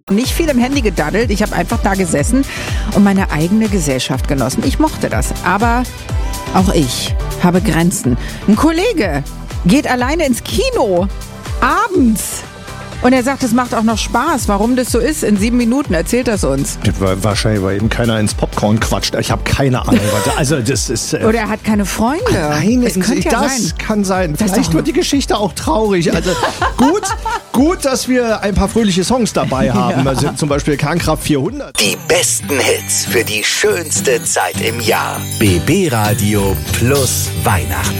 Nicht viel im Handy gedaddelt, ich habe einfach da gesessen und meine eigene Gesellschaft genossen. Ich mochte das, aber auch ich habe Grenzen. Ein Kollege geht alleine ins Kino, abends. Und er sagt, es macht auch noch Spaß. Warum das so ist, in 7 Minuten erzählt das uns. Das war wahrscheinlich, weil eben keiner ins Popcorn quatscht. Ich habe keine Ahnung. Also das ist... Oder er hat keine Freunde. Nein, das kann sein. Vielleicht wird die Geschichte auch traurig. Also gut, dass wir ein paar fröhliche Songs dabei haben. Ja. Also zum Beispiel Kernkraft 400. Die besten Hits für die schönste Zeit im Jahr. BB Radio plus Weihnachten.